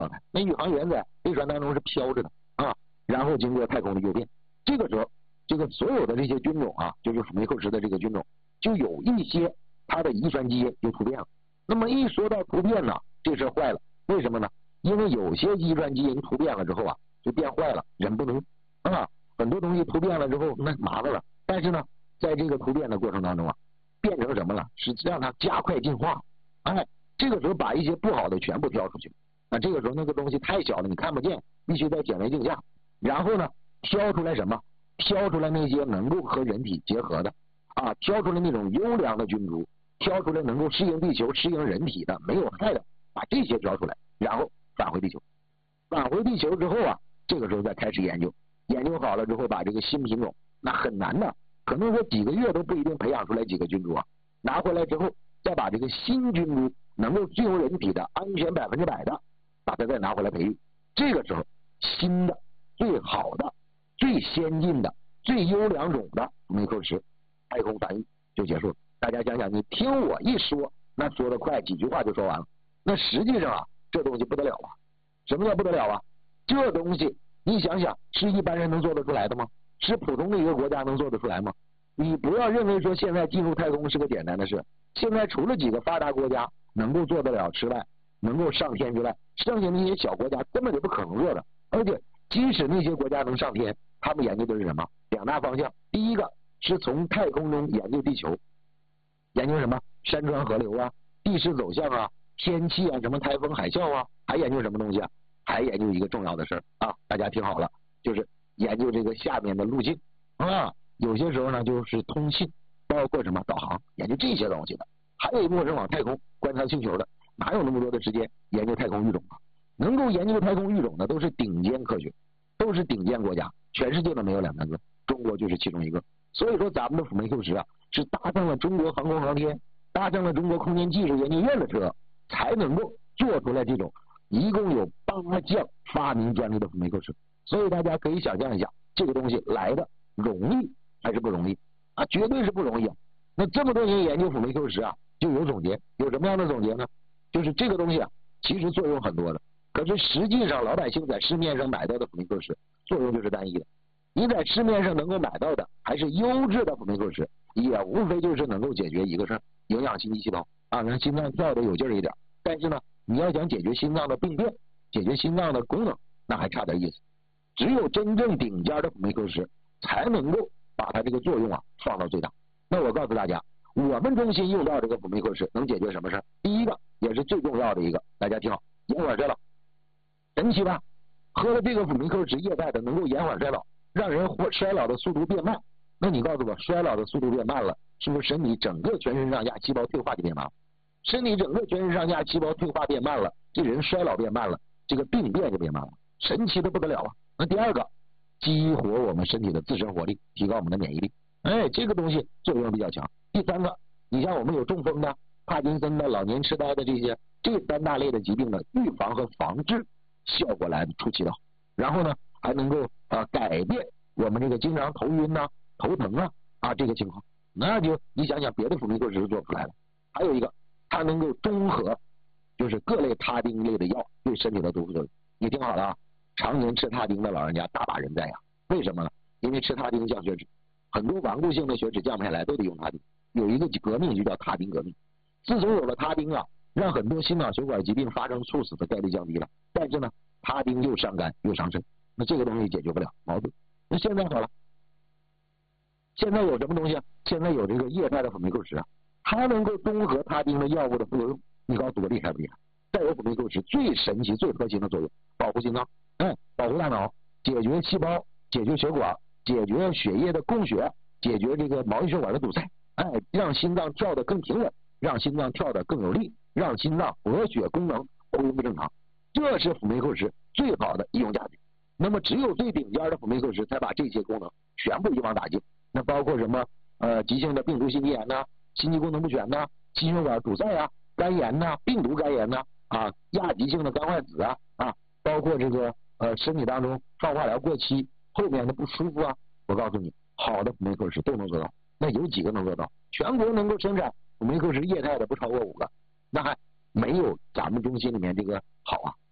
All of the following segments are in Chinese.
状态。那宇航员在飞船当中是飘着的啊，然后经过太空的诱变，这个时候这个所有的这些军种啊，就是福梅克什的这个军种，就有一些它的遗传基因就突变了。那么一说到突变呢，这事坏了，为什么呢？因为有些遗传基因突变了之后啊，就变坏了，人不能啊，很多东西突变了之后那麻烦了。但是呢，在这个突变的过程当中啊，变成什么了？是让它加快进化。哎，这个时候把一些不好的全部挑出去。那这个时候那个东西太小了，你看不见，必须在显微镜下。然后呢，挑出来什么？挑出来那些能够和人体结合的啊，挑出来那种优良的菌株，挑出来能够适应地球、适应人体的、没有害的，把这些挑出来，然后返回地球。返回地球之后啊，这个时候再开始研究，研究好了之后，把这个新品种，那很难的，可能说几个月都不一定培养出来几个菌株啊。拿回来之后，再把这个新菌株能够适应人体的、安全100%的，把它再拿回来培育。这个时候，新的、最好的、最先进的、最优良种的福梅克什太空繁育就结束了。大家想想，你听我一说，那说得快，几句话就说完了。那实际上啊，这东西不得了啊！什么叫不得了啊？这东西你想想，是一般人能做得出来的吗？是普通的一个国家能做得出来吗？你不要认为说现在进入太空是个简单的事。现在除了几个发达国家能够做得了之外，能够上天之外，剩下那些小国家根本就不可能做的。而且即使那些国家能上天，他们研究的是什么？两大方向。第一个是从太空中研究地球，研究什么山川河流啊、地势走向啊、天气啊、什么台风海啸啊，还研究什么东西啊？还研究一个重要的事啊，大家听好了，就是研究这个下面的路径啊。有些时候呢，就是通信，包括什么导航，研究这些东西的。还有一部分是往太空观察星球的，哪有那么多的时间研究太空育种啊？能够研究太空育种的都是顶尖科学，都是顶尖国家，全世界都没有两三个，中国就是其中一个。所以说咱们的福梅克什啊，是搭上了中国航空航天，搭上了中国空间技术研究院的车，才能够做出来这种一共有8项发明专利的福梅克什。所以大家可以想象一下，这个东西来的容易还是不容易啊？绝对是不容易啊！那这么多年研究福梅克什啊，就有总结，有什么样的总结呢？就是这个东西啊，其实作用很多的，可是实际上老百姓在市面上买到的福梅克什作用就是单一的。你在市面上能够买到的还是优质的福梅克什，也无非就是能够解决一个事儿，营养心肌细胞啊，让心脏跳得有劲儿一点。但是呢，你要想解决心脏的病变，解决心脏的功能，那还差点意思。只有真正顶尖的福梅克什才能够把它这个作用啊放到最大。那我告诉大家，我们中心用到这个福梅克什能解决什么事儿？第一个也是最重要的一个，大家听好，延缓衰老，神奇吧？喝了这个福梅克什液态的，能够延缓衰老，让人衰老的速度变慢。那你告诉我，衰老的速度变慢了，是不是身体整个全身上下细胞退化就变慢了？身体整个全身上下细胞退化变慢了，这人衰老变慢了，这个病变就变慢了，神奇的不得了啊！那第二个，激活我们身体的自身活力，提高我们的免疫力。哎，这个东西作用比较强。第三个，你像我们有中风的、帕金森的、老年痴呆的这3大类的疾病的预防和防治效果来的出奇的好。然后呢，还能够改变我们这个经常头晕呐、头疼啊这个情况。那就你想想，别的福梅克什是做不出来的。还有一个，它能够中和，就是各类他汀类的药对身体的毒副作用。你听好了啊，常年吃他汀的老人家大把人在呀。为什么呢？因为吃他汀降血脂，很多顽固性的血脂降不下来都得用他汀。有一个革命就叫他汀革命。自从有了他汀啊，让很多心脑血管疾病发生猝死的概率降低了。但是呢，他汀又伤肝又伤肾，那这个东西解决不了矛盾。那现在好了，现在有什么东西啊？现在有这个液态的福梅克什啊，它能够中和他汀的药物的副作用。你告诉我厉害不厉害？再有福梅克什最神奇、最核心的作用，保护心脏，保护大脑，解决细胞，解决血管，解决血液的供血，解决这个毛细血管的堵塞，让心脏跳得更平稳，让心脏跳得更有力，让心脏活血功能恢复正常。这是福梅克什最好的应用价值。那么只有最顶尖的福梅克什才把这些功能全部一网打尽。那包括什么急性的病毒性肌炎呐、心肌功能不全呐、心血管堵塞啊、肝炎呐、病毒肝炎呐、亚急性的肝坏死啊，包括这个身体当中放化疗过期后面的不舒服啊，我告诉你，好的福梅克什都能做到。那有几个能做到？全国能够生产福梅克什液态的不超过5个，那还没有咱们中心里面这个好啊。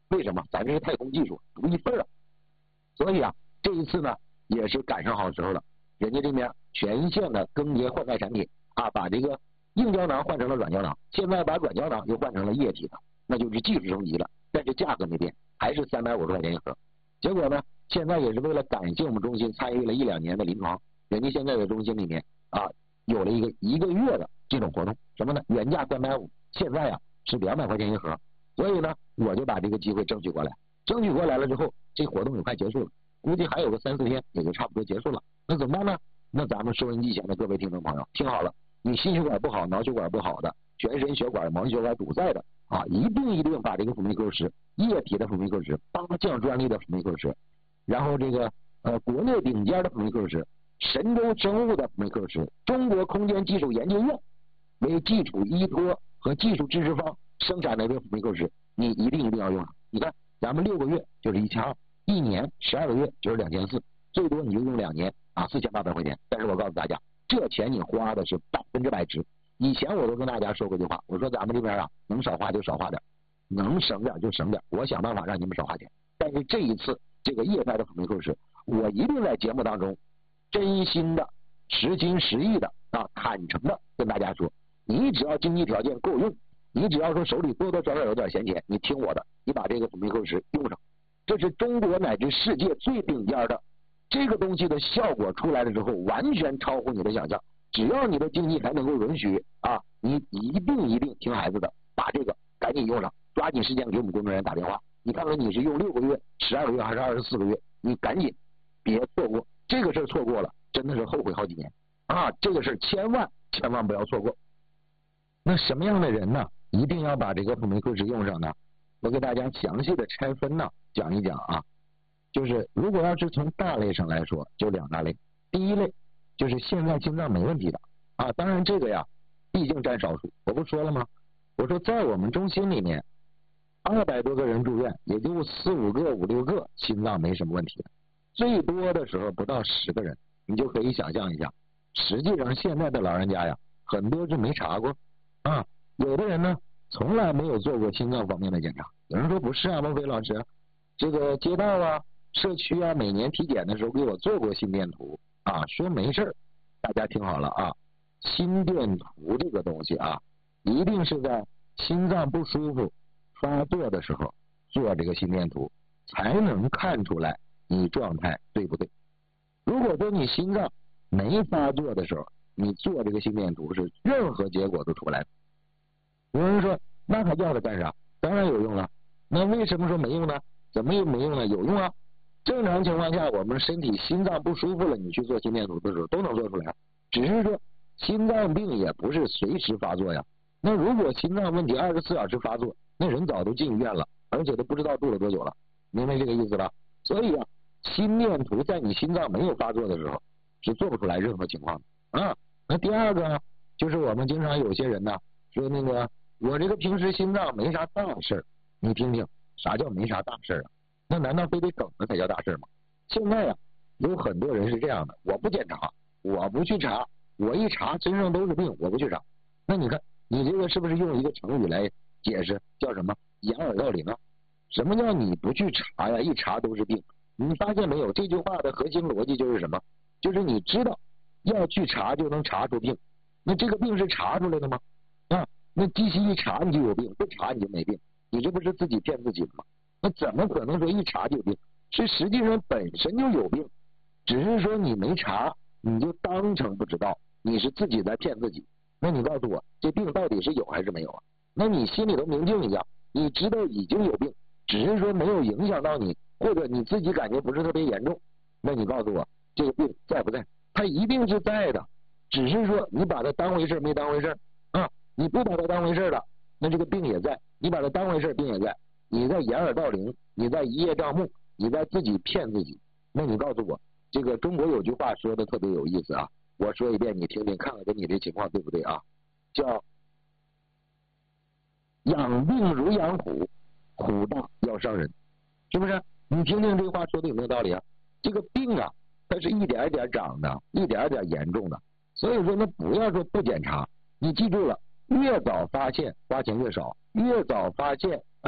为什么？咱这是太空技术独一份啊。所以啊，这一次呢也是赶上好时候了，人家这边全线的更迭换代产品啊，把这个硬胶囊换成了软胶囊，现在把软胶囊又换成了液体的，那就是技术升级了，但是价格没变，还是350块钱一盒。结果呢，现在也是为了感谢我们中心参与了1-2年的临床，人家现在的中心里面啊有了一个月的这种活动，什么呢？原价350，现在啊是200块钱一盒。所以呢，我就把这个机会争取过来，争取过来了之后，这活动也快结束了，估计还有个3-4天也就差不多结束了。那怎么办呢？那咱们收音机前的各位听众朋友听好了，你心血管不好、脑血管不好的、全身血管、毛细血管堵塞的啊，一定把这个辅酶 Q10液体的辅酶 Q108项专利的辅酶 Q10，然后这个国内顶尖的辅酶 Q10，神州生物的辅酶 Q10，中国空间技术研究院为基础依托和技术支持方生产的这个辅酶 Q10，你一定要用上。你看，咱们6个月就是1200，一年12个月就是2400，最多你就用2年啊，4800块钱。但是我告诉大家，这钱你花的是100%值。以前我都跟大家说过一句话，我说咱们这边啊，能少花就少花点，能省点就省点，我想办法让你们少花钱。但是这一次这个液态的辅酶 Q10，我一定在节目当中真心的、实心实意的啊，坦诚的跟大家说，你只要经济条件够用，你只要说手里多多少少有点闲钱，你听我的，你把这个辅酶 Q10用上，这是中国乃至世界最顶尖的，这个东西的效果出来了之后，完全超乎你的想象。只要你的经济还能够允许啊，你一定听孩子的，把这个赶紧用上，抓紧时间给我们工作人员打电话，你看看你是用6个月、12个月还是24个月，你赶紧别错过这个事儿，错过了真的是后悔好几年啊！这个事儿千万不要错过。那什么样的人呢，一定要把这个辅酶 Q10用上呢？我给大家详细的拆分呢讲一讲啊，就是如果要是从大类上来说，就2大类。第一类就是现在心脏没问题的啊，当然这个呀毕竟占少数，我不说了吗？我说在我们中心里面200多个人住院，也就4-5个、5-6个心脏没什么问题的，最多的时候不到10个人，你就可以想象一下。实际上现在的老人家呀，很多是没查过啊，有的人呢从来没有做过心脏方面的检查。有人说不是啊，孟非老师，这个街道啊、社区啊，每年体检的时候给我做过心电图啊，说没事儿。大家听好了啊，心电图这个东西啊，一定是在心脏不舒服发作的时候做这个心电图，才能看出来你状态对不对。如果说你心脏没发作的时候，你做这个心电图是任何结果都出不来的。有人说那还要它干啥？当然有用了。那为什么说没用呢？怎么又没用呢？有用啊。正常情况下，我们身体心脏不舒服了，你去做心电图的时候都能做出来，只是说心脏病也不是随时发作呀。那如果心脏问题24小时发作，那人早都进医院了，而且都不知道住了多久了，明白这个意思吧？所以啊，心电图在你心脏没有发作的时候是做不出来任何情况的啊。那第二个呢，就是我们经常有些人呢说那个我这个平时心脏没啥大事儿，你听听啥叫没啥大事儿啊？那难道非得梗了才叫大事吗？现在啊，有很多人是这样的，我不检查，我不去查，我一查身上都是病，我不去查。那你看，你这个是不是用一个成语来解释，叫什么掩耳盗铃啊？什么叫你不去查呀？一查都是病。你发现没有，这句话的核心逻辑就是什么？就是你知道要去查就能查出病，那这个病是查出来的吗？啊，那机器一查你就有病，不查你就没病，你这不是自己骗自己的吗？那怎么可能说一查就有病？是实际上本身就有病，只是说你没查，你就当成不知道，你是自己在骗自己。那你告诉我，这病到底是有还是没有啊？那你心里头明镜一样，你知道已经有病，只是说没有影响到你，或者你自己感觉不是特别严重。那你告诉我，这个病在不在？它一定是在的，只是说你把它当回事没当回事啊？你不把它当回事了，那这个病也在；你把它当回事，病也在。你在掩耳盗铃，你在一叶障目，你在自己骗自己。那你告诉我，这个中国有句话说的特别有意思啊，我说一遍你听听，看看跟你这情况对不对啊？叫养病如养虎，虎大要伤人，是不是？你听听这话说的有没有道理啊？这个病啊，它是一点一点长的，一点一点严重的。所以说呢，不要说不检查，你记住了，越早发现花钱越少，越早发现，哎。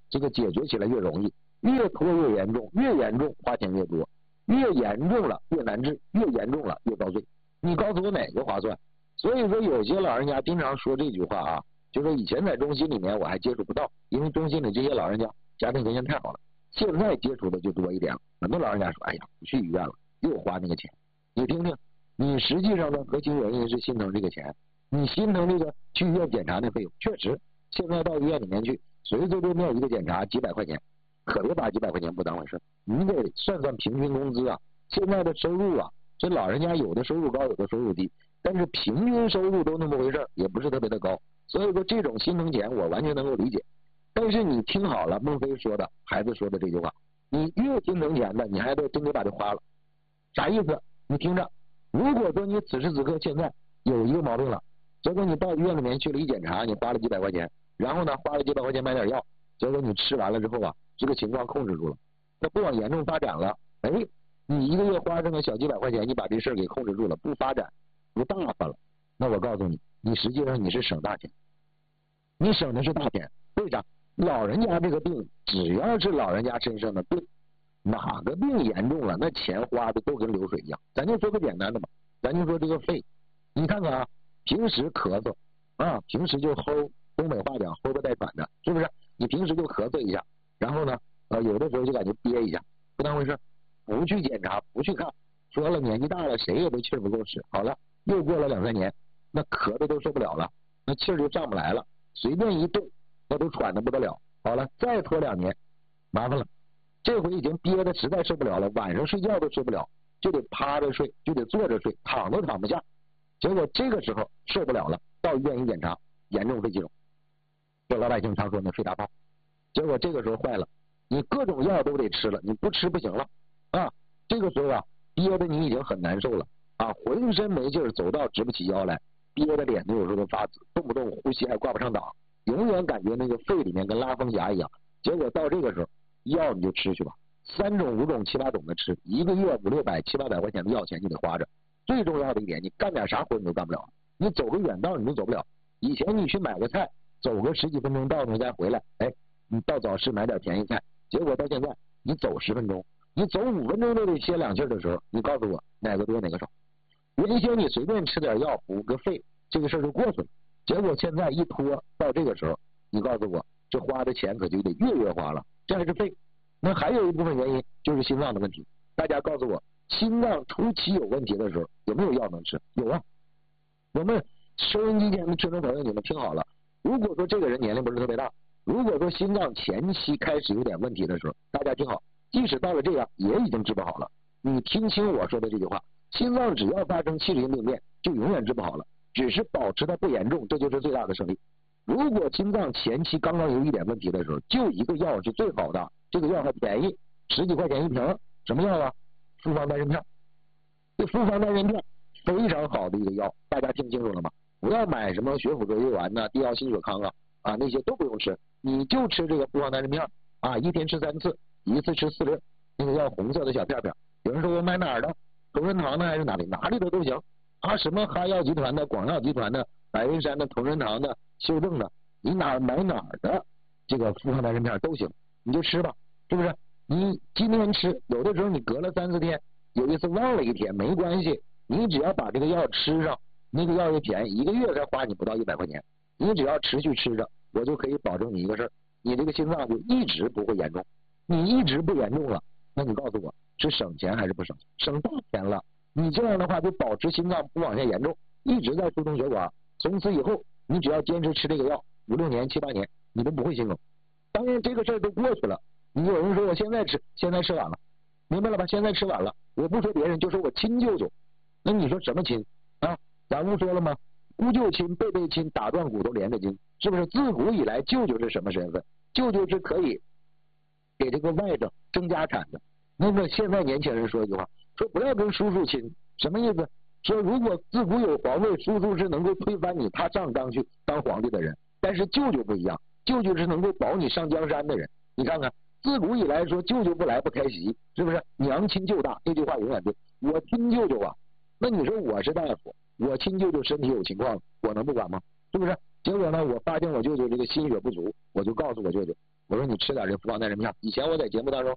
这个解决起来越容易，越拖越严重，越严重花钱越多，越严重了越难治，越严重了越遭罪。你告诉我哪个划算？所以说有些老人家经常说这句话啊，就说以前在中心里面我还接触不到，因为中心里这些老人家家庭条件太好了，现在接触的就多一点了。很多老人家说，哎呀，不去医院了，又花那个钱。你听听，你实际上的核心原因是心疼这个钱，你心疼这个去医院检查的费用。确实现在到医院里面去随随便便一个检查几百块钱，可别把几百块钱不当回事，你得算算平均工资啊，现在的收入啊，这老人家有的收入高，有的收入低，但是平均收入都那么回事，也不是特别的高。所以说这种心疼钱我完全能够理解。但是你听好了，孟非说的，孩子说的这句话，你越心疼钱的，你还得真得把这花了。啥意思？你听着，如果说你此时此刻现在有一个毛病了，结果你到医院里面去了一检查，你花了几百块钱，然后呢花了几百块钱买点药，结果你吃完了之后啊，这个情况控制住了，那不往严重发展了，哎，你一个月花这个小几百块钱，你把这事儿给控制住了，不发展，不大发了，那我告诉你，你实际上你是省大钱，你省的是大钱。为啥？老人家这个病，只要是老人家身上的病，哪个病严重了，那钱花的都跟流水一样。咱就说个简单的吧，咱就说这个肺，你看看啊，平时咳嗽啊，平时就齁，东北话讲齁的带喘的，是不是？你平时就咳嗽一下，然后呢，有的时候就感觉憋一下，不当回事，不去检查，不去看，说了年纪大了，谁也都气儿不够使。好了，又过了2-3年，那咳的都受不了了，那气儿就上不来了，随便一动，那都喘的不得了。好了，再拖2年，麻烦了，这回已经憋的实在受不了了，晚上睡觉都睡不了，就得趴着睡，就得坐着睡，躺都躺不下。结果这个时候受不了了，到医院一检查，严重肺气肿，这老百姓常说的睡大炮。结果这个时候坏了，你各种药都得吃了，你不吃不行了啊！这个时候啊，憋的你已经很难受了啊，浑身没劲儿，走道直不起腰来，憋的脸都有时候都发紫，动不动呼吸还挂不上档，永远感觉那个肺里面跟拉风匣一样。结果到这个时候，药你就吃去吧，3种5种7、8种的吃，一个月500-600、700-800块钱的药钱你得花着。最重要的一点，你干点啥活你都干不了，你走个远道你都走不了。以前你去买个菜，走个10几分钟到那再回来，哎，你到早市买点便宜菜，结果到现在你走10分钟，你走5分钟都得歇2气儿的时候，你告诉我哪个多哪个少？原先你随便吃点药补个肺，这个事儿就过去了，结果现在一拖到这个时候，你告诉我这花的钱可就得月花了，这还是肺。那还有一部分原因就是心脏的问题。大家告诉我，心脏初期有问题的时候有没有药能吃？有啊。我们收音机前的听众朋友，你们听好了，如果说这个人年龄不是特别大，如果说心脏前期开始有点问题的时候，大家听好，即使到了这样也已经治不好了。你听清我说的这句话，心脏只要发生器质性病变就永远治不好了，只是保持它不严重，这就是最大的胜利。如果心脏前期刚刚有一点问题的时候，就一个药是最好的，这个药还便宜，10几块钱一瓶，什么药啊？复方丹参片。这复方丹参片非常好的一个药，大家听清楚了吗？不要买什么血府隔夜丸呐、地奥辛索康啊，那些都不用吃，你就吃这个复方丹参片啊，一天吃3次，一次吃4粒，那个叫红色的小片片。有人说我买哪儿的？同仁堂的还是哪里的都行啊，什么哈药集团的、广药集团的、白云山的、同仁堂的、修正的，你买哪儿的这个复方丹参片都行，你就吃吧，是不是？你今天吃，有的时候你隔了3-4天，有一次忘了1天没关系，你只要把这个药吃上，那个药也便宜，1个月才花你不到100块钱，你只要持续吃着，我就可以保证你一个事儿，你这个心脏就一直不会严重。你一直不严重了，那你告诉我是省钱还是不省钱？省大钱了。你这样的话就保持心脏不往下严重，一直在疏通血管，从此以后你只要坚持吃这个药5-6年、7-8年，你都不会心梗。当然这个事儿都过去了，你有人说我现在吃晚了，明白了吧？现在吃晚了，我不说别人，就说我亲舅舅。那你说什么亲啊？咱们说了吗？姑舅亲、辈辈亲，打断骨头连着筋，是不是？自古以来，舅舅是什么身份？舅舅是可以给这个外甥争家产的。那么现在年轻人说一句话，说不要跟叔叔亲，什么意思？说如果自古有皇位，叔叔是能够推翻你，他上纲去当皇帝的人，但是舅舅不一样，舅舅是能够保你上江山的人。你看看，自古以来说舅舅不来不开席，是不是？娘亲舅大，这句话永远对。我亲舅舅啊，那你说我是大夫，我亲舅舅身体有情况，我能不管吗？是不是？结果呢，我发现我舅舅这个心血不足，我就告诉我舅舅， 我说你吃点这福康奈人票。以前我在节目当中